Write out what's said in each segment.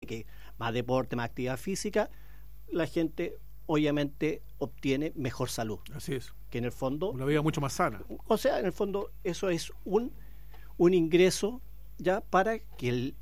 que más deporte, más actividad física, la gente obviamente obtiene mejor salud. Así es. Que en el fondo... Una vida mucho más sana. O sea, en el fondo eso es un ingreso ya para que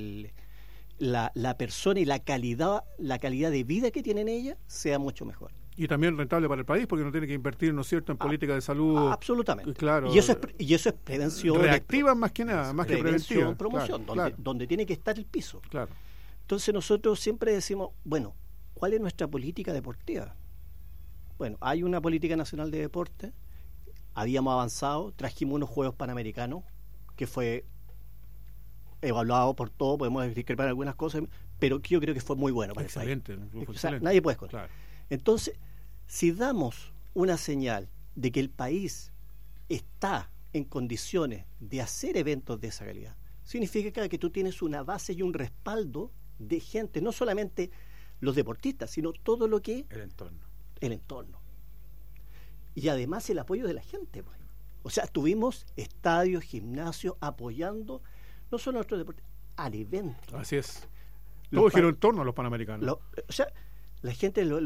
la persona y la calidad de vida que tienen ella sea mucho mejor. Y también rentable para el país, porque no tiene que invertir, ¿no es cierto?, en política de salud. Absolutamente. Claro. Y eso es prevención. Reactiva más que nada, más que preventiva. Promoción, donde tiene que estar el piso. Claro. Entonces nosotros siempre decimos, bueno, ¿cuál es nuestra política deportiva? Bueno, hay una política nacional de deporte, habíamos avanzado, trajimos unos Juegos Panamericanos, que fue evaluado por todo, podemos discrepar algunas cosas, pero que yo creo que fue muy bueno para excelente, el país. Excelente. Nadie puede esconder. Claro. Entonces, si damos una señal de que el país está en condiciones de hacer eventos de esa calidad, significa que tú tienes una base y un respaldo de gente, no solamente los deportistas, sino todo lo que... El entorno. Y además el apoyo de la gente. Pues. O sea, tuvimos estadios, gimnasios apoyando no solo a nuestros deportistas, al evento. Así es. Todo giró en torno a los Panamericanos. O sea, la gente de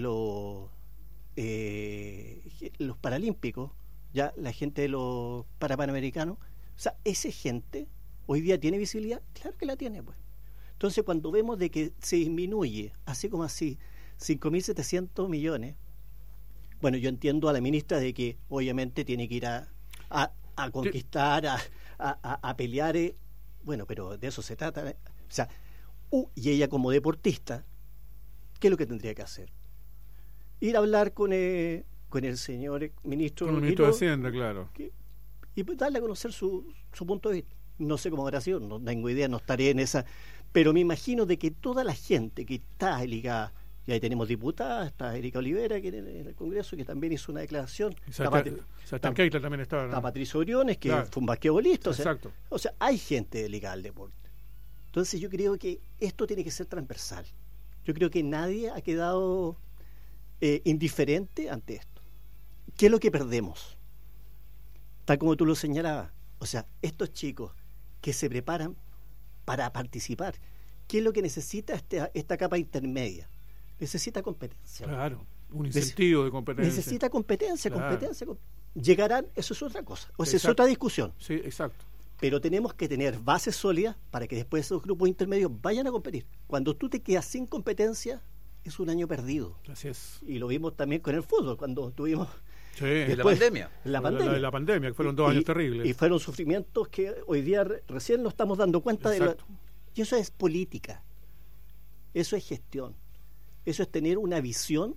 los Paralímpicos, ya la gente de los Panamericanos, o sea, esa gente hoy día tiene visibilidad, claro que la tiene, pues. Entonces, cuando vemos de que se disminuye, así como así, 5.700 millones, bueno, yo entiendo a la ministra de que obviamente tiene que ir a conquistar, a pelear, bueno, pero de eso se trata. O sea, y ella como deportista, ¿qué es lo que tendría que hacer? Ir a hablar con el señor ministro. Con el ministro de Hacienda, claro. Y pues darle a conocer su punto de vista. No sé cómo habrá sido, no tengo idea, no estaré en esa... Pero me imagino de que toda la gente que está ligada, y ahí tenemos diputada, está Erika Olivera, que en el Congreso, que también hizo una declaración. Keitler también estaba, ¿no? Está Patricio Oriones, que fue un basquetbolista. O sea, hay gente ligada al deporte. Entonces yo creo que esto tiene que ser transversal. Yo creo que nadie ha quedado indiferente ante esto. ¿Qué es lo que perdemos? Tal como tú lo señalabas. O sea, estos chicos que se preparan para participar, ¿qué es lo que necesita esta capa intermedia? Necesita competencia. Claro, un incentivo de competencia. Necesita competencia, claro. Llegarán, eso es otra cosa, o sea, es otra discusión. Sí, exacto. Pero tenemos que tener bases sólidas para que después esos grupos intermedios vayan a competir. Cuando tú te quedas sin competencia, es un año perdido. Así es. Y lo vimos también con el fútbol, cuando tuvimos... Sí, después, la pandemia, que fueron 2 años terribles. Y fueron sufrimientos que hoy día recién nos estamos dando cuenta de y eso es política, eso es gestión, eso es tener una visión,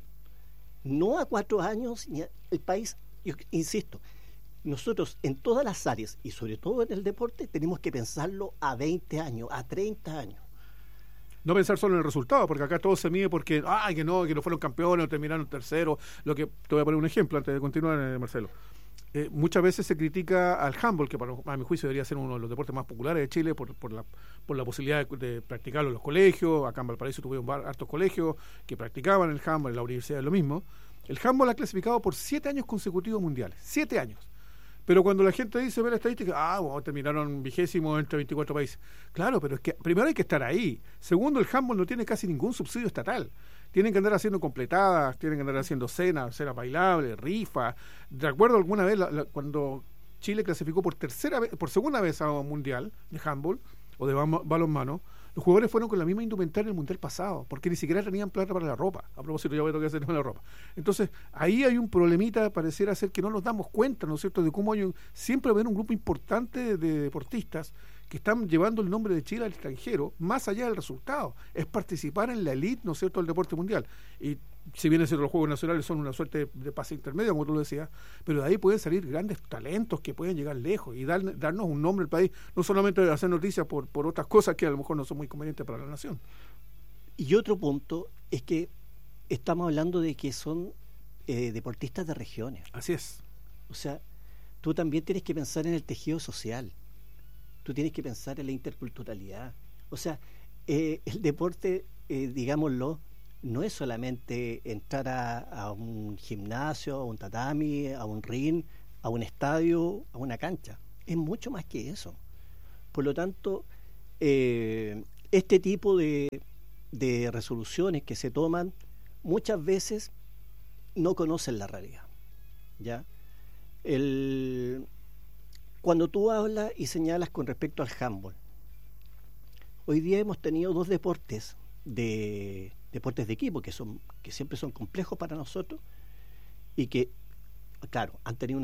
no a 4 años, ni el país, yo insisto, nosotros en todas las áreas, y sobre todo en el deporte, tenemos que pensarlo a 20 años, a 30 años. No pensar solo en el resultado, porque acá todo se mide porque que no fueron campeones o terminaron terceros. Te voy a poner un ejemplo antes de continuar, Marcelo. Muchas veces se critica al handball, que a mi juicio debería ser uno de los deportes más populares de Chile por la posibilidad de practicarlo en los colegios. Acá en Valparaíso tuvieron hartos colegios que practicaban el handball, en la universidad es lo mismo. El handball ha clasificado por 7 años consecutivos mundiales, 7 años. Pero cuando la gente dice, ve la estadística, terminaron 20º entre 24 países. Claro, pero es que primero hay que estar ahí. Segundo, el handball no tiene casi ningún subsidio estatal. Tienen que andar haciendo completadas, tienen que andar haciendo cenas bailables, rifas. ¿Recuerdo alguna vez cuando Chile clasificó por segunda vez a un mundial de handball o de balonmano? Los jugadores fueron con la misma indumentaria del mundial pasado, porque ni siquiera tenían plata para la ropa. A propósito, ya voy a tocar ese tema de la ropa. Entonces, ahí hay un problemita, pareciera ser que no nos damos cuenta, ¿no es cierto?, de cómo siempre va a haber un grupo importante de deportistas que están llevando el nombre de Chile al extranjero, más allá del resultado. Es participar en la elite, ¿no es cierto?, del deporte mundial. Y si bien es cierto, los Juegos Nacionales son una suerte de pase intermedio, como tú lo decías, pero de ahí pueden salir grandes talentos que pueden llegar lejos y darnos un nombre al país, no solamente hacer noticias por otras cosas que a lo mejor no son muy convenientes para la nación. Y otro punto es que estamos hablando de que son deportistas de regiones. Así es. O sea, tú también tienes que pensar en el tejido social, tú tienes que pensar en la interculturalidad. O sea, el deporte, digámoslo, no es solamente entrar a un gimnasio, a un tatami, a un ring, a un estadio, a una cancha. Es mucho más que eso. Por lo tanto, este tipo de resoluciones que se toman muchas veces no conocen la realidad, ¿ya? Cuando tú hablas y señalas con respecto al handball, hoy día hemos tenido dos deportes de equipo que siempre son complejos para nosotros y que, claro, han tenido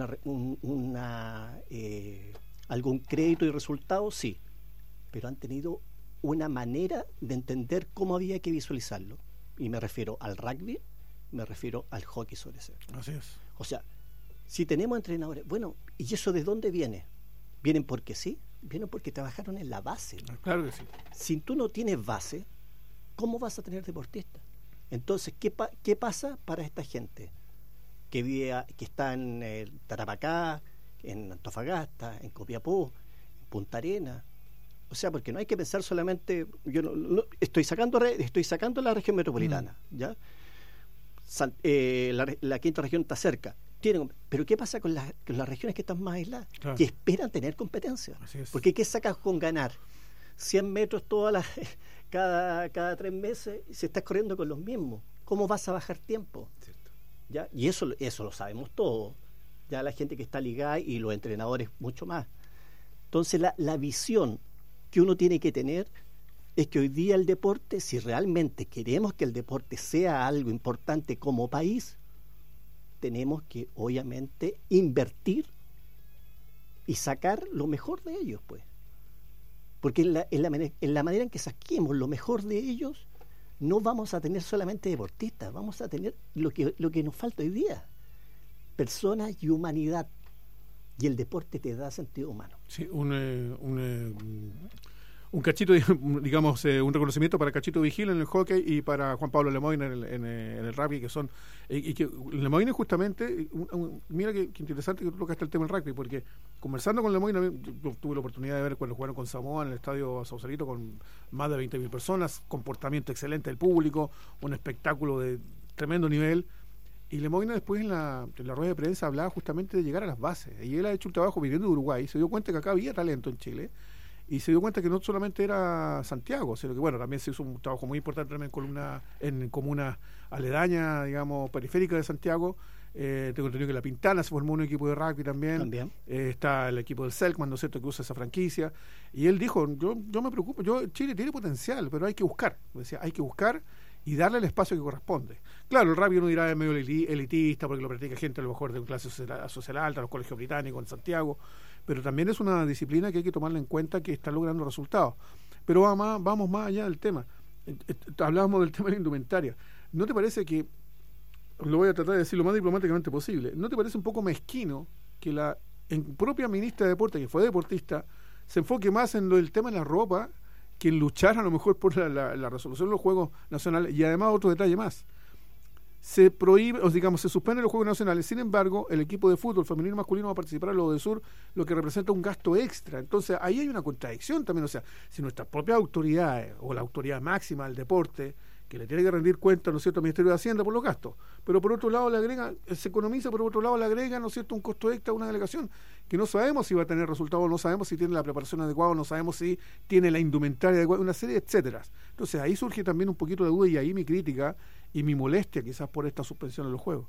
algún crédito y resultado, sí, pero han tenido una manera de entender cómo había que visualizarlo. Y me refiero al rugby, me refiero al hockey sobre césped. Así es. O sea, si tenemos entrenadores, bueno, ¿y eso de dónde viene? ¿Vienen porque sí? Vienen porque trabajaron en la base, ¿no? Claro que sí. Si tú no tienes base, ¿cómo vas a tener deportistas? Entonces, ¿qué pasa para esta gente que está en Tarapacá, en Antofagasta, en Copiapó, en Punta Arenas? O sea, porque no hay que pensar solamente, yo no estoy sacando la región metropolitana, ¿ya? La quinta región está cerca. Pero ¿qué pasa con las regiones que están más aisladas? Claro. Que esperan tener competencia. Porque ¿qué sacas con ganar? 100 metros cada 3 meses y se está corriendo con los mismos. ¿Cómo vas a bajar tiempo? Cierto. ¿Ya? Y eso lo sabemos todos. Ya la gente que está ligada y los entrenadores mucho más. Entonces la visión que uno tiene que tener es que hoy día el deporte, si realmente queremos que el deporte sea algo importante como país, tenemos que obviamente invertir y sacar lo mejor de ellos, pues. Porque en la manera en que saquemos lo mejor de ellos, no vamos a tener solamente deportistas, vamos a tener lo que nos falta hoy día, personas y humanidad. Y el deporte te da sentido humano. Sí, un cachito, digamos, un reconocimiento para Cachito Vigil en el hockey y para Juan Pablo Lemoyne en el rugby, que son, y que Lemoyne justamente, mira que interesante que tú tocaste el tema del rugby, porque conversando con Lemoyne, yo tuve la oportunidad de ver cuando jugaron con Samoa en el estadio Sausalito con más de 20.000 personas, comportamiento excelente del público, un espectáculo de tremendo nivel. Y Lemoyne después en la rueda de prensa hablaba justamente de llegar a las bases, y él ha hecho un trabajo viviendo de Uruguay, se dio cuenta que acá había talento en Chile, y se dio cuenta que no solamente era Santiago, sino que bueno, también se hizo un trabajo muy importante también en comunas aledañas, digamos, periféricas de Santiago. Tengo entendido que La Pintana se formó un equipo de rugby también. Está el equipo del Selkman, ¿no es cierto?, que usa esa franquicia. Y él dijo, yo me preocupo, Chile tiene potencial, pero hay que buscar. Decía, hay que buscar y darle el espacio que corresponde. Claro, el rugby uno dirá es medio elitista, porque lo practica gente a lo mejor de clase social alta, los colegios británicos en Santiago, pero también es una disciplina que hay que tomarla en cuenta, que está logrando resultados. Pero vamos más allá del tema. Hablábamos del tema de la indumentaria. ¿No te parece que, lo voy a tratar de decir lo más diplomáticamente posible, ¿no te parece un poco mezquino que la propia ministra de Deporte, que fue deportista, se enfoque más en el tema de la ropa que en luchar a lo mejor por la resolución de los Juegos Nacionales? Y además otro detalle más, se prohíbe, o digamos, se suspenden los Juegos Nacionales. Sin embargo, el equipo de fútbol femenino y masculino va a participar en lo de Sur, lo que representa un gasto extra. Entonces ahí hay una contradicción también. O sea, si nuestras propias autoridades o la autoridad máxima del deporte, que le tiene que rendir cuenta, ¿no es cierto?, al Ministerio de Hacienda por los gastos, pero por otro lado le agrega, se economiza, por otro lado le agrega, ¿no es cierto?, un costo extra a una delegación que no sabemos si va a tener resultados, no sabemos si tiene la preparación adecuada, no sabemos si tiene la indumentaria adecuada, una serie de etcétera. Entonces ahí surge también un poquito de duda, y ahí mi crítica y mi molestia quizás por esta suspensión de los Juegos.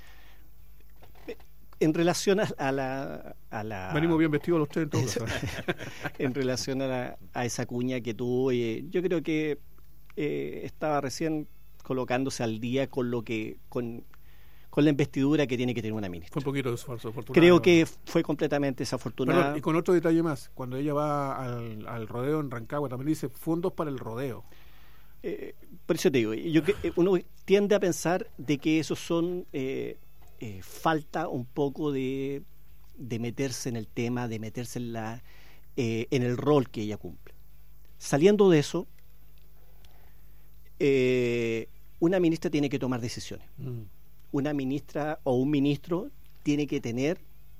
En relación a la venimos bien vestidos los tres en todo caso. En relación a esa cuña que tuvo, yo creo que estaba recién colocándose al día con la investidura que tiene que tener una ministra. Fue un poquito desafortunado. Creo que fue completamente desafortunada. Perdón, y con otro detalle más, cuando ella va al rodeo en Rancagua también dice fondos para el rodeo. Por eso te digo, uno tiende a pensar de que esos son falta un poco de meterse en el tema, de meterse en el rol que ella cumple. Saliendo de eso, una ministra tiene que tomar decisiones. Una ministra o un ministro tiene que tener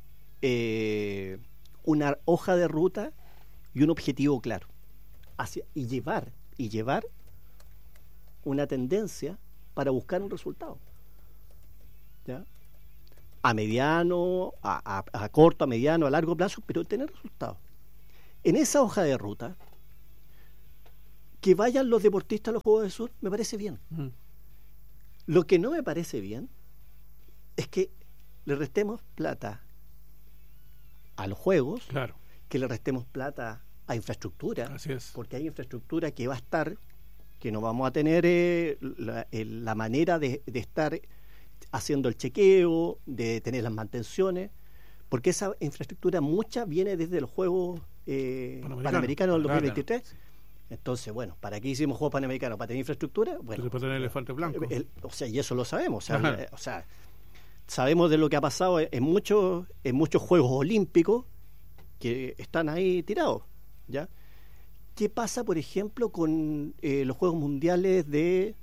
una hoja de ruta y un objetivo claro y llevar una tendencia para buscar un resultado, ¿ya? A mediano, a corto, a mediano, a largo plazo, pero tener resultados. En esa hoja de ruta Que vayan los deportistas a los Juegos del Sur, me parece bien. Lo que no me parece bien es que le restemos plata a los Juegos, Claro. que le restemos plata a infraestructura, Así es. porque hay infraestructura que va a estar, que no vamos a tener la manera de estar haciendo el chequeo, de tener las mantenciones, porque esa infraestructura mucha viene desde los Juegos Panamericanos del 2023. Claro. Entonces, bueno, ¿para qué hicimos Juegos Panamericanos? ¿Para tener infraestructura? Bueno, Para tener elefantes blancos. o sea, y eso lo sabemos. O sea, Ajá. Sabemos de lo que ha pasado en muchos Juegos Olímpicos que están ahí tirados, ¿ya? ¿Qué pasa, por ejemplo, con los Juegos Mundiales de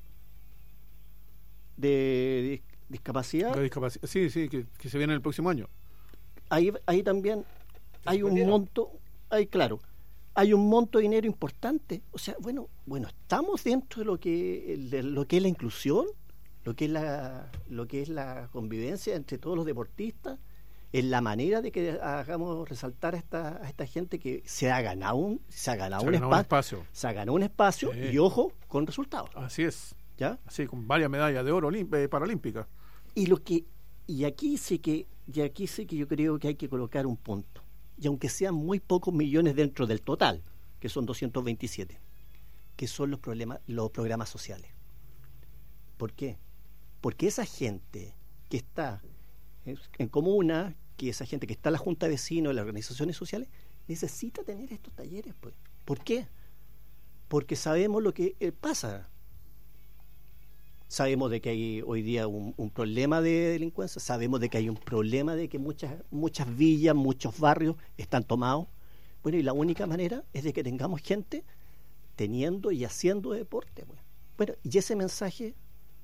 discapacidad? La discapacidad. Sí, que se viene el próximo año. Ahí también hay un monto, hay un monto de dinero importante. O sea, bueno, estamos dentro de lo que es la inclusión, lo que es la convivencia entre todos los deportistas, en la manera de que hagamos resaltar a esta gente que se ha ganado un espacio. Se ha ganado un espacio Sí. y ojo, con resultados. Así es. ¿Ya? Así, con varias medallas de oro paralímpicas. Y aquí sí que yo creo que hay que colocar un punto. Y aunque sean muy pocos millones dentro del total, que son 227, que son los programas sociales. ¿Por qué? Porque esa gente que está en comuna, que esa gente que está en la Junta de Vecinos, en las organizaciones sociales, necesita tener estos talleres, pues. ¿Por qué? Porque sabemos lo que pasa. Sabemos de que hay hoy día un problema de delincuencia, sabemos de que hay un problema de que muchas villas, muchos barrios están tomados. Bueno, y la única manera es de que tengamos gente teniendo y haciendo deporte, pues. Bueno, y ese mensaje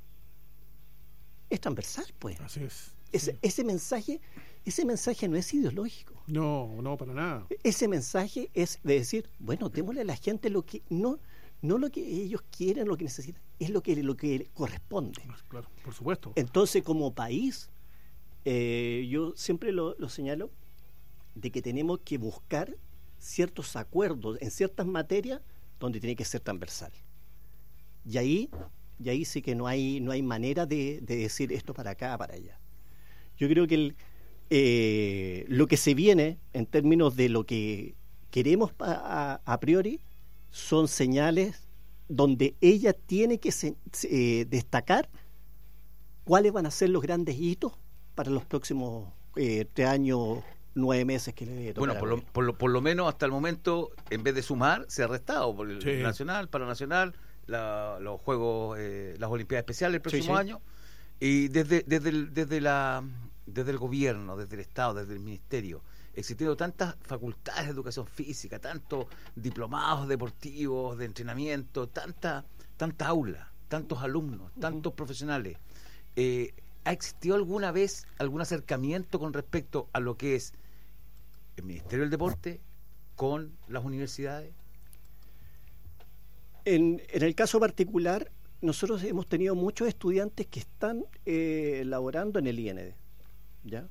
es transversal, pues. Así es. Ese mensaje no es ideológico. No, para nada. Ese mensaje es de decir, bueno, démosle a la gente lo que no lo que ellos quieren, lo que necesitan, es lo que corresponde. Claro, por supuesto. Entonces, como país, yo siempre lo señalo, de que tenemos que buscar ciertos acuerdos en ciertas materias donde tiene que ser transversal. Y ahí sí que no hay manera de decir esto para acá, para allá. Yo creo que lo que se viene en términos de lo que queremos a priori son señales donde ella tiene que destacar cuáles van a ser los grandes hitos para los próximos 3 años, 9 meses que le tocará. Bueno, por lo menos hasta el momento, en vez de sumar, se ha restado por el Sí. nacional, paranacional, los Juegos, las Olimpiadas Especiales el próximo Sí. año, y desde el gobierno, desde el Estado, desde el Ministerio, existiendo tantas facultades de educación física, tantos diplomados deportivos, de entrenamiento, tanta aula, tantos alumnos, tantos profesionales. ¿Ha existido alguna vez algún acercamiento con respecto a lo que es el Ministerio del Deporte con las universidades? En el caso particular, nosotros hemos tenido muchos estudiantes que están laborando en el IND, ¿ya?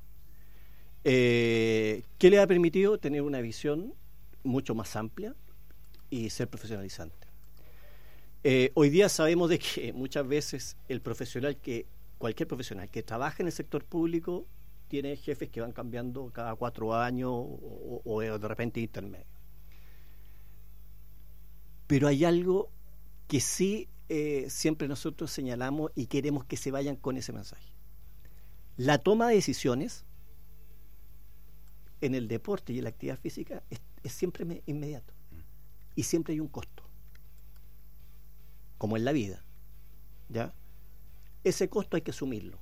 Que le ha permitido tener una visión mucho más amplia y ser profesionalizante. Hoy día sabemos de que muchas veces cualquier profesional que trabaja en el sector público tiene jefes que van cambiando cada 4 años o de repente intermedio. Pero hay algo que sí siempre nosotros señalamos y queremos que se vayan con ese mensaje. La toma de decisiones en el deporte y en la actividad física es siempre inmediato y siempre hay un costo, como en la vida, ¿ya? Ese costo hay que asumirlo.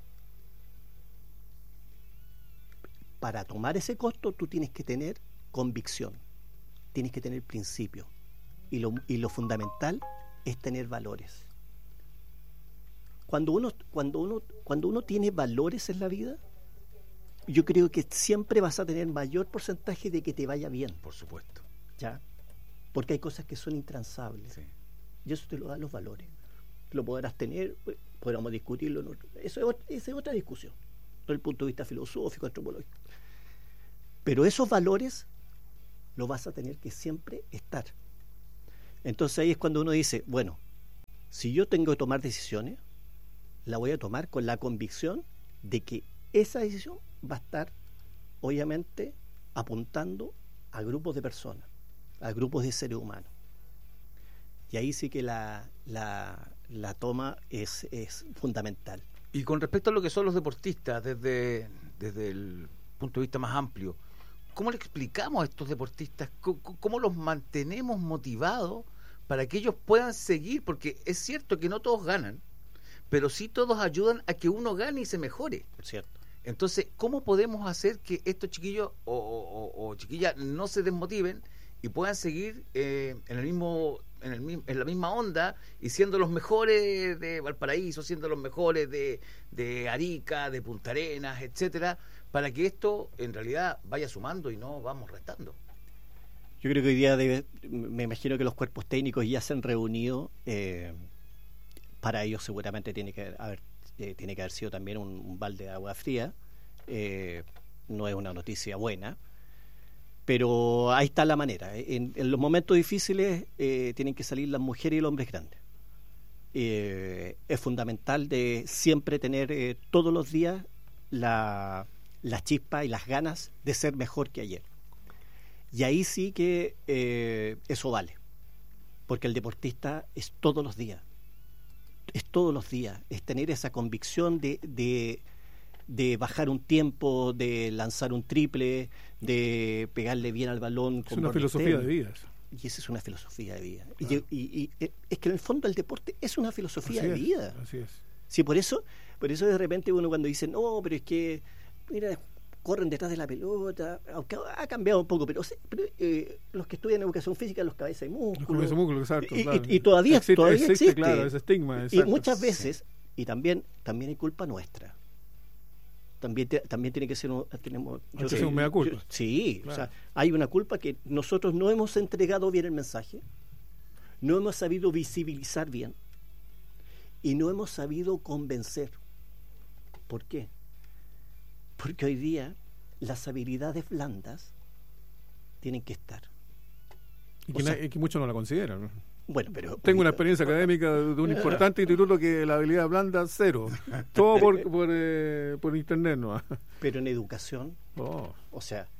Para tomar ese costo tú tienes que tener convicción, tienes que tener principio y lo fundamental es tener valores. Cuando uno tiene valores en la vida, yo creo que siempre vas a tener mayor porcentaje de que te vaya bien. Por supuesto. ¿Ya? Porque hay cosas que son intransables. Sí. Y eso te lo dan los valores. Lo podrás tener, podremos discutirlo. Esa es otra discusión, desde el punto de vista filosófico, antropológico. Pero esos valores los vas a tener que siempre estar. Entonces ahí es cuando uno dice, bueno, si yo tengo que tomar decisiones, la voy a tomar con la convicción de que esa decisión va a estar, obviamente, apuntando a grupos de personas, a grupos de seres humanos. Y ahí sí que la toma es fundamental. Y con respecto a lo que son los deportistas, desde el punto de vista más amplio, ¿cómo le explicamos a estos deportistas? ¿Cómo los mantenemos motivados para que ellos puedan seguir? Porque es cierto que no todos ganan, pero sí todos ayudan a que uno gane y se mejore. Es cierto. Entonces, ¿cómo podemos hacer que estos chiquillos o chiquillas no se desmotiven y puedan seguir en la misma onda y siendo los mejores de Valparaíso, siendo los mejores de Arica, de Punta Arenas, etcétera, para que esto en realidad vaya sumando y no vamos restando? Yo creo que hoy día me imagino que los cuerpos técnicos ya se han reunido. Para ellos seguramente tiene que haber sido también un balde de agua fría. No es una noticia buena, pero ahí está la manera. En los momentos difíciles tienen que salir las mujeres y los hombres grandes. Es fundamental de siempre tener todos los días la chispa y las ganas de ser mejor que ayer. Y ahí sí que eso vale, porque el deportista es todos los días. Es todos los días, es tener esa convicción de bajar un tiempo, de lanzar un triple, de pegarle bien al balón. Es una filosofía de vida. Y esa es una filosofía de vida. Claro. Y es que en el fondo el deporte es una filosofía de vida. Así es. Sí, por eso de repente uno cuando dice, no, pero es que, mira, corren detrás de la pelota, aunque ha cambiado un poco, pero los que estudian educación física, los cabezas y músculos. Exacto. Y todavía existe. Claro, ese estigma. Exacto. Y muchas veces, y también hay culpa nuestra. También tiene que ser un mea culpa. Sí, claro. O sea, hay una culpa que nosotros no hemos entregado bien el mensaje, no hemos sabido visibilizar bien y no hemos sabido convencer. ¿Por qué? Porque hoy día las habilidades blandas tienen que estar. Y que muchos no la consideran, ¿no? Bueno, pero tengo una experiencia académica de un importante instituto que la habilidad blanda cero. Todo por internet, ¿no? Pero en educación, o sea,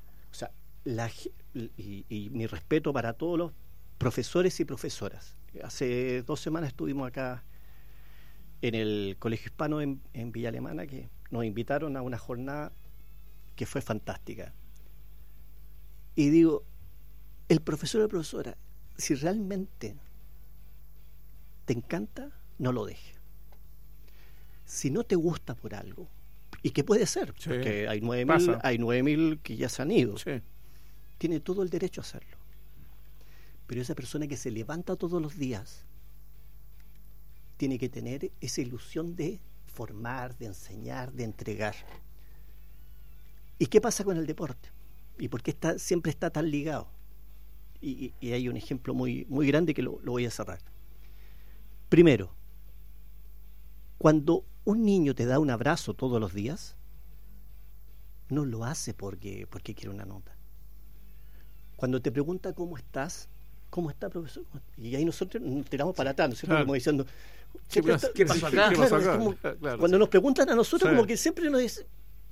y mi respeto para todos los profesores y profesoras. Hace 2 semanas estuvimos acá en el Colegio Hispano en Villa Alemana, que nos invitaron a una jornada que fue fantástica. Y digo, el profesor o la profesora, si realmente te encanta, no lo dejes. Si no te gusta por algo, y que puede ser, sí, porque hay 9.000 que ya se han ido, sí, tiene todo el derecho a hacerlo. Pero esa persona que se levanta todos los días tiene que tener esa ilusión de formar, de enseñar, de entregar. ¿Y qué pasa con el deporte? ¿Y por qué siempre está tan ligado? Y hay un ejemplo muy, muy grande que lo voy a cerrar. Primero, cuando un niño te da un abrazo todos los días, no lo hace porque quiere una nota. Cuando te pregunta cómo estás, ¿cómo está, profesor? Y ahí nosotros nos tiramos para atrás, ¿no es cierto? Claro. Como diciendo, ¿Qué pasó acá? ¿Qué pasó acá? Claro, cuando nos preguntan a nosotros, sí, como que siempre nos dicen,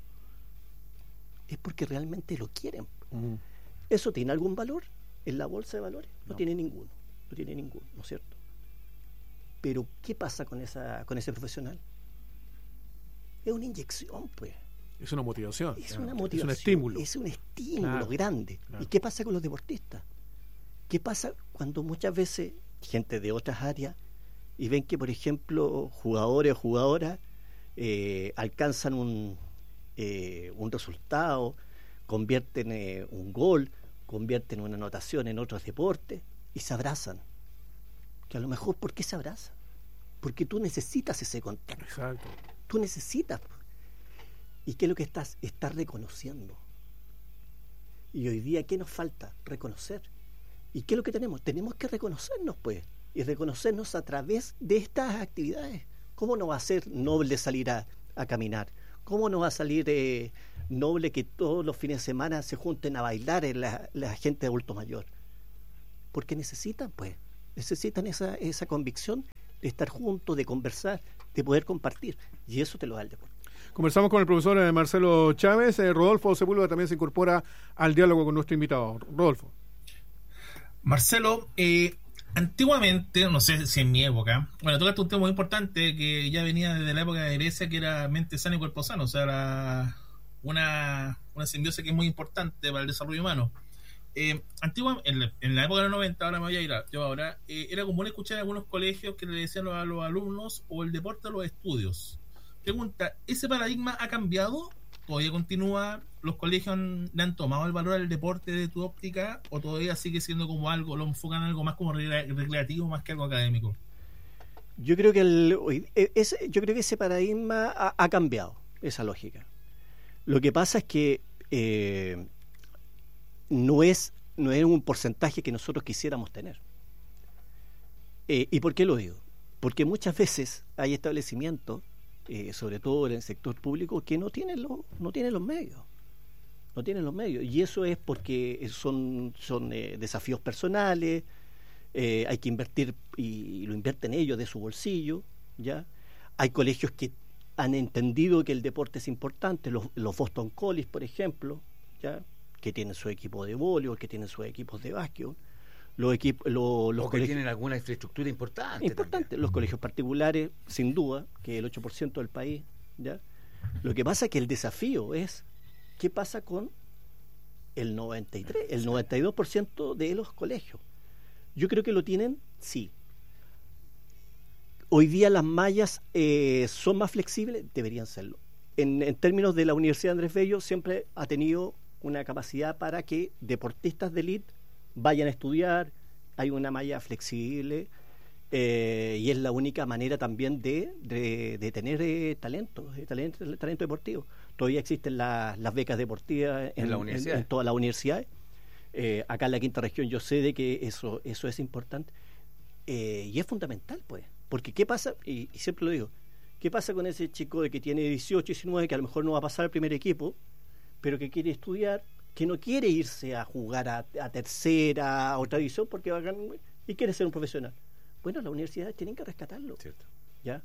es porque realmente lo quieren. ¿Eso tiene algún valor en la bolsa de valores? No tiene ninguno, ¿no es cierto? Pero ¿qué pasa con ese profesional? Es una inyección, pues. Es una motivación. Es una motivación. Es un estímulo. Es un estímulo claro, grande. Claro. ¿Y qué pasa con los deportistas? ¿Qué pasa cuando muchas veces gente de otras áreas y ven que, por ejemplo, jugadores o jugadoras alcanzan un resultado, convierten un gol, convierten una anotación en otros deportes y se abrazan? Que a lo mejor, ¿por qué se abrazan? Porque tú necesitas ese contacto. Exacto. Tú necesitas. ¿Y qué es lo que estás reconociendo? Y hoy día, ¿qué nos falta? Reconocer. ¿Y qué es lo que tenemos? Tenemos que reconocernos, pues, y reconocernos a través de estas actividades. ¿Cómo no va a ser noble salir a caminar? ¿Cómo no va a salir noble que todos los fines de semana se junten a bailar en la gente de adulto mayor? porque necesitan esa convicción de estar juntos, de conversar, de poder compartir, y eso te lo da el deporte. Conversamos con el profesor Marcelo Chávez. Rodolfo Sepúlveda también se incorpora al diálogo con nuestro invitado. Rodolfo. Marcelo, antiguamente, no sé si en mi época, tocaste un tema muy importante que ya venía desde la época de Grecia, que era mente sana y cuerpo sano, o sea, una simbiosis que es muy importante para el desarrollo humano. Antiguamente, en la época de los 90, ahora me voy a ir yo ahora, era común escuchar en algunos colegios que le decían a los alumnos o el deporte a los estudios. Pregunta, ¿ese paradigma ha cambiado? ¿Todavía continúa? ¿Los colegios le han tomado el valor al deporte de tu óptica? ¿O todavía sigue siendo como algo, lo enfocan algo más como recreativo más que algo académico? Yo creo que ese paradigma ha cambiado, esa lógica. Lo que pasa es que no es un porcentaje que nosotros quisiéramos tener. ¿Y por qué lo digo? Porque muchas veces hay establecimientos, sobre todo en el sector público, que no tienen los medios. No tienen los medios. Y eso es porque son desafíos personales, hay que invertir, y lo invierten ellos de su bolsillo, ¿ya? Hay colegios que han entendido que el deporte es importante, los Boston College, por ejemplo, ¿ya? Que tienen su equipo de voleibol, que tienen sus equipos de básquetbol, los que tienen alguna infraestructura importante. Los colegios particulares, sin duda, que es el 8% del país, ¿ya? Lo que pasa es que el desafío es qué pasa con el 92% de los colegios. Yo creo que lo tienen, sí. Hoy día las mallas son más flexibles, deberían serlo. En términos de la Universidad Andrés Bello, siempre ha tenido una capacidad para que deportistas de élite vayan a estudiar, hay una malla flexible, y es la única manera también de tener talento deportivo. Todavía existen las becas deportivas en todas las universidades. Acá en la quinta región yo sé de que eso es importante, y es fundamental, pues, porque ¿qué pasa? Y siempre lo digo, ¿qué pasa con ese chico de que tiene 18, 19, que a lo mejor no va a pasar al primer equipo, pero que quiere estudiar, que no quiere irse a jugar a tercera, a otra división, porque y quiere ser un profesional? Bueno, las universidades tienen que rescatarlo. Cierto. ¿Ya?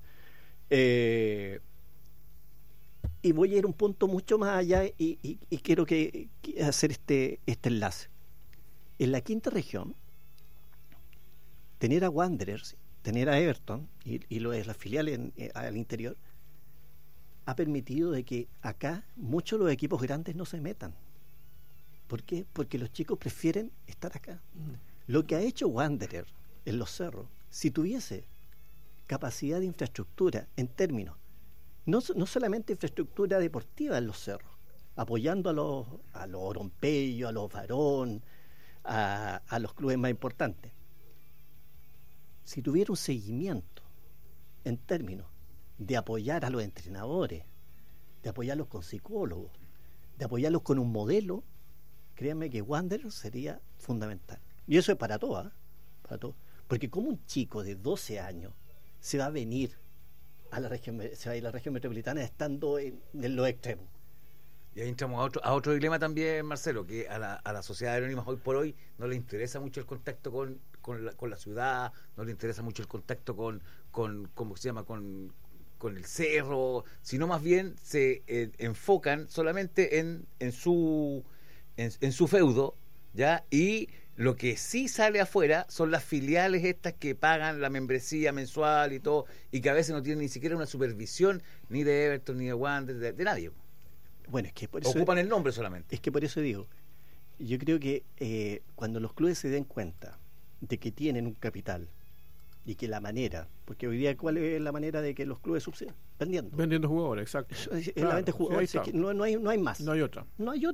Y voy a ir un punto mucho más allá y quiero hacer este enlace. En la quinta región, tener a Wanderers, tener a Everton y las filiales al interior, ha permitido de que acá muchos de los equipos grandes no se metan. ¿Por qué? Porque los chicos prefieren estar acá. Lo que ha hecho Wanderers en los cerros, si tuviese capacidad de infraestructura en términos, no solamente infraestructura deportiva en los cerros, apoyando a los Orompello, a los Varón, a los clubes más importantes, si tuviera un seguimiento en términos de apoyar a los entrenadores, de apoyarlos con psicólogos, de apoyarlos con un modelo, créanme que Wanderers sería fundamental. Y eso es para todo, para todo. Porque como un chico de 12 años se va a venir a la región metropolitana estando en los extremos. Y ahí entramos a otro dilema también, Marcelo, que a la sociedad anónima hoy por hoy no le interesa mucho el contacto con la ciudad, no le interesa mucho el contacto con ¿cómo se llama? Con el cerro, sino más bien se enfocan solamente en su feudo, ¿ya? Y lo que sí sale afuera son las filiales estas que pagan la membresía mensual y todo, y que a veces no tienen ni siquiera una supervisión ni de Everton, ni de Wanderers, de nadie. Bueno, es que por eso ocupan el nombre solamente. Es que por eso digo, yo creo que cuando los clubes se den cuenta de que tienen un capital y que la manera, porque hoy día ¿cuál es la manera de que los clubes subsidian? Vendiendo jugadores, exacto. Es la venta de jugadores, sí, no hay más. No hay otra.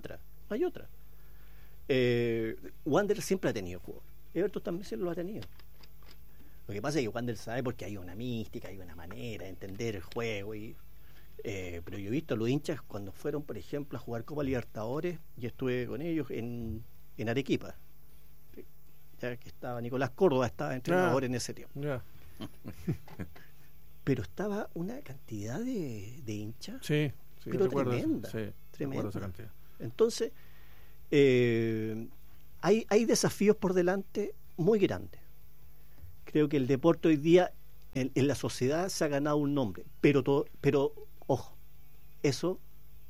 Wanderers siempre ha tenido jugadores. Everton también se lo ha tenido. Lo que pasa es que Wanderers sabe porque hay una mística, hay una manera de entender el juego pero yo he visto a los hinchas cuando fueron, por ejemplo, a jugar Copa Libertadores, y estuve con ellos en Arequipa, ya que estaba Nicolás Córdoba, estaba entrenador en ese tiempo. Pero estaba una cantidad de hinchas, sí, pero tremenda, tremenda esa cantidad. Entonces hay desafíos por delante muy grande. Creo que el deporte hoy día en la sociedad se ha ganado un nombre, pero ojo, eso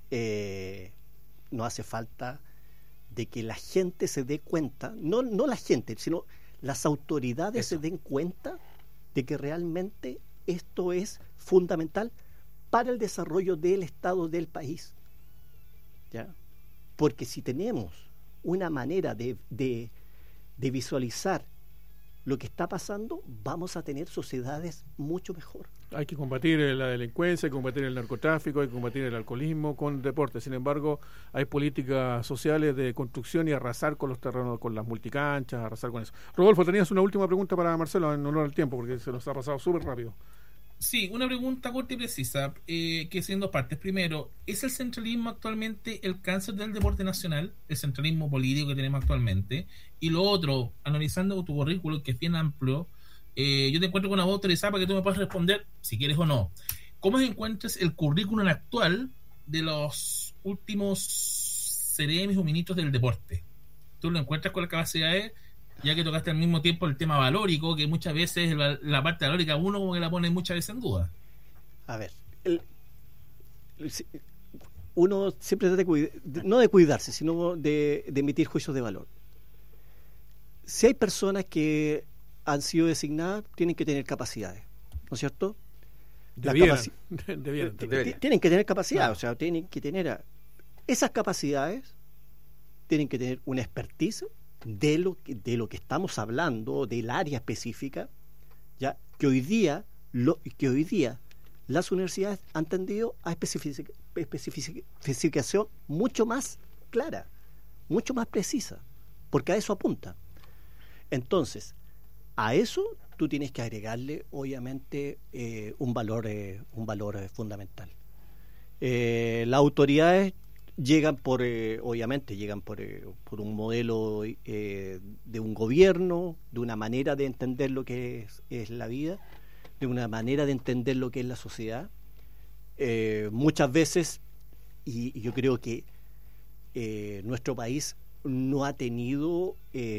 no hace falta de que la gente se dé cuenta, no la gente, sino las autoridades se den cuenta de que realmente esto es fundamental para el desarrollo del Estado del país. ¿Ya? Porque si tenemos una manera de visualizar lo que está pasando, vamos a tener sociedades mucho mejor. Hay que combatir la delincuencia, hay que combatir el narcotráfico, hay que combatir el alcoholismo con deporte. Sin embargo, hay políticas sociales de construcción y arrasar con los terrenos, con las multicanchas, arrasar con eso. Rodolfo, tenías una última pregunta para Marcelo en honor al tiempo, porque se nos ha pasado súper rápido. Sí, una pregunta corta y precisa, que es en dos partes. Primero, ¿es el centralismo actualmente el cáncer del deporte nacional? El centralismo político que tenemos actualmente. Y lo otro, analizando tu currículum, que es bien amplio, yo te encuentro con una voz autorizada para que tú me puedas responder si quieres o no. ¿Cómo encuentras el currículum actual de los últimos CEREMIs o ministros del deporte? ¿Tú lo encuentras con las capacidades? Ya que tocaste al mismo tiempo el tema valórico, que muchas veces la parte valórica uno como que la pone muchas veces en duda. A ver, uno siempre trata no de cuidarse, sino de emitir juicios de valor. Si hay personas que han sido designadas, tienen que tener capacidades, ¿no es cierto? Debieran. Tienen que tener capacidad, claro. O sea, tienen que tener esas capacidades, tienen que tener una expertise de lo que estamos hablando, del área específica, ya que hoy día las universidades han tendido a especificación mucho más clara, mucho más precisa, porque a eso apunta. Entonces, a eso tú tienes que agregarle, obviamente, un valor fundamental. Las autoridades llegan por un modelo de un gobierno, de una manera de entender lo que es la vida, de una manera de entender lo que es la sociedad. Muchas veces, y yo creo que nuestro país no ha tenido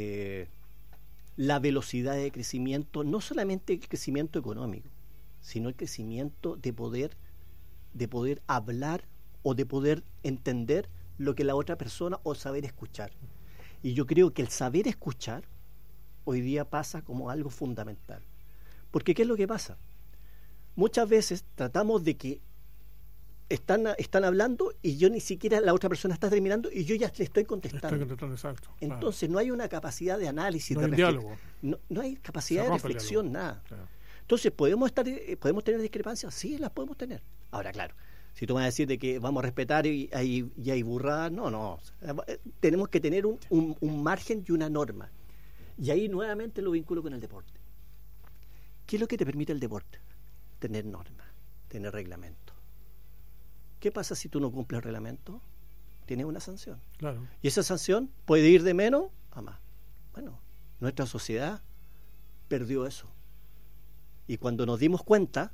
la velocidad de crecimiento, no solamente el crecimiento económico, sino el crecimiento de poder hablar o de poder entender lo que la otra persona, o saber escuchar. Y yo creo que el saber escuchar hoy día pasa como algo fundamental. Porque ¿qué es lo que pasa? Muchas veces tratamos de que están hablando y yo ni siquiera, la otra persona está terminando y yo ya le estoy contestando. Exacto. Entonces no hay una capacidad de análisis, no hay diálogo. No hay capacidad de reflexión, nada. Claro. Entonces, ¿podemos tener discrepancias? Sí, las podemos tener. Ahora, claro, si tú vas a decir de que vamos a respetar y hay burradas, no. Tenemos que tener un margen y una norma. Y ahí nuevamente lo vinculo con el deporte. ¿Qué es lo que te permite el deporte? Tener normas, tener reglamento. ¿Qué pasa si tú no cumples el reglamento? Tienes una sanción. Claro. Y esa sanción puede ir de menos a más. Bueno, nuestra sociedad perdió eso. Y cuando nos dimos cuenta,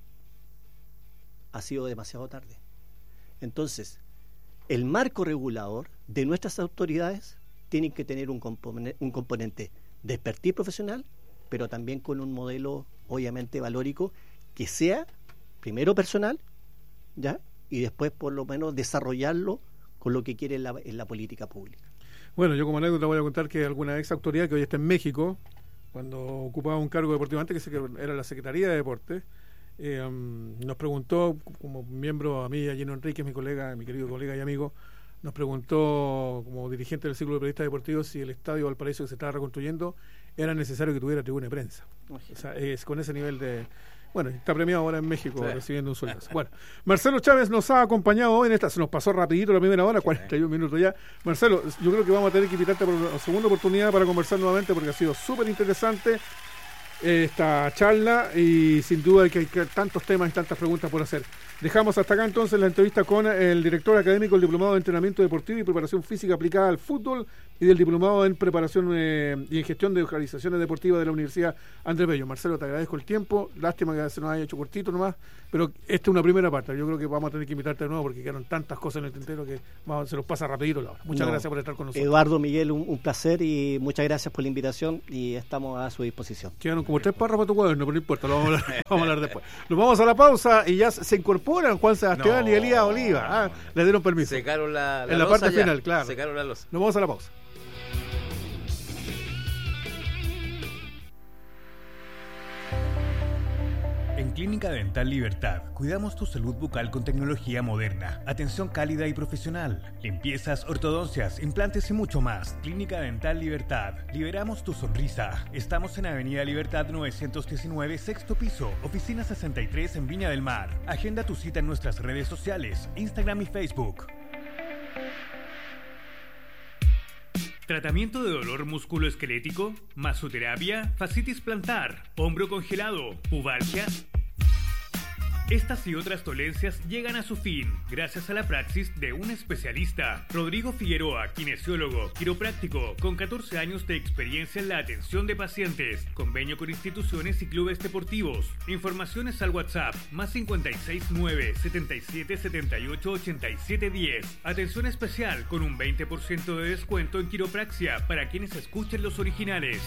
ha sido demasiado tarde. Entonces, el marco regulador de nuestras autoridades tiene que tener un componente de expertise profesional, pero también con un modelo, obviamente, valórico, que sea primero personal, ¿ya? Y después, por lo menos, desarrollarlo con lo que quiere en la política pública. Bueno, yo como anécdota voy a contar que alguna ex autoridad que hoy está en México, cuando ocupaba un cargo deportivo antes, que era la Secretaría de Deportes, nos preguntó, como miembro, a mí y a Gino Enríquez, mi querido colega y amigo, nos preguntó como dirigente del Círculo de Periodistas Deportivos si el Estadio Valparaíso que se estaba reconstruyendo era necesario que tuviera tribuna de prensa. O sea, es con ese nivel de... Bueno, está premiado ahora en México, sí, recibiendo un sueldo. Bueno, Marcelo Chávez nos ha acompañado hoy en esta, se nos pasó rapidito la primera hora, 41 minutos ya. Marcelo, yo creo que vamos a tener que invitarte por una segunda oportunidad para conversar nuevamente porque ha sido súper interesante. esta charla y sin duda hay tantos temas y tantas preguntas por hacer. Dejamos hasta acá entonces la entrevista con el director académico del Diplomado de Entrenamiento Deportivo y Preparación Física Aplicada al Fútbol y del Diplomado en Preparación y en Gestión de Organizaciones Deportivas de la Universidad Andrés Bello. Marcelo, te agradezco el tiempo, lástima que se nos haya hecho cortito nomás, pero esta es una primera parte. Yo creo que vamos a tener que invitarte de nuevo porque quedaron tantas cosas en el tintero que se nos pasa rapidito la hora. Muchas gracias por estar con nosotros. Eduardo, Miguel, un placer y muchas gracias por la invitación y estamos a su disposición. Quedaron como 3 párrafos tu cuaderno, pero no importa, lo vamos a hablar después. Nos vamos a la pausa y ya se incorporan Juan Sebastián y Elías Oliva. Le dieron permiso. Secaron la en la parte final, claro. Secaron la losa. Nos vamos a la pausa. En Clínica Dental Libertad, cuidamos tu salud bucal con tecnología moderna, atención cálida y profesional, limpiezas, ortodoncias, implantes y mucho más. Clínica Dental Libertad, liberamos tu sonrisa. Estamos en Avenida Libertad 919, sexto piso, oficina 63 en Viña del Mar. Agenda tu cita en nuestras redes sociales, Instagram y Facebook. Tratamiento de dolor musculoesquelético, masoterapia, fascitis plantar, hombro congelado, pubalgia. Estas y otras dolencias llegan a su fin gracias a la praxis de un especialista. Rodrigo Figueroa, kinesiólogo, quiropráctico, con 14 años de experiencia en la atención de pacientes. Convenio con instituciones y clubes deportivos. Informaciones al WhatsApp más 569 77 78 87 10. Atención especial con un 20% de descuento en quiropraxia para quienes escuchen los originales.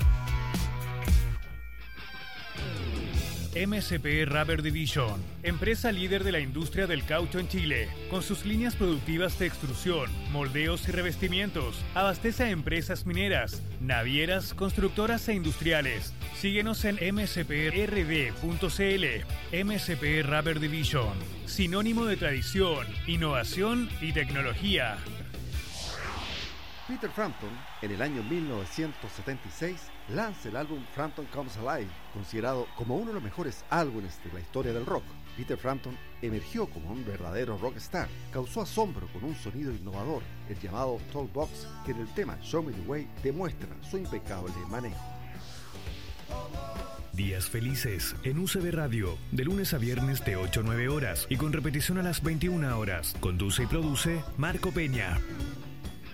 MSP Rubber Division, empresa líder de la industria del caucho en Chile, con sus líneas productivas de extrusión, moldeos y revestimientos, abastece a empresas mineras, navieras, constructoras e industriales. Síguenos en msprd.cl. MSP Rubber Division, sinónimo de tradición, innovación y tecnología. Peter Frampton, en el año 1976, lanza el álbum Frampton Comes Alive, considerado como uno de los mejores álbumes de la historia del rock. Peter Frampton emergió como un verdadero rockstar, causó asombro con un sonido innovador, el llamado Talkbox, que en el tema Show Me The Way demuestra su impecable manejo. Días felices en UCB Radio, de lunes a viernes de 8 a 9 horas y con repetición a las 21 horas. Conduce y produce Marco Peña.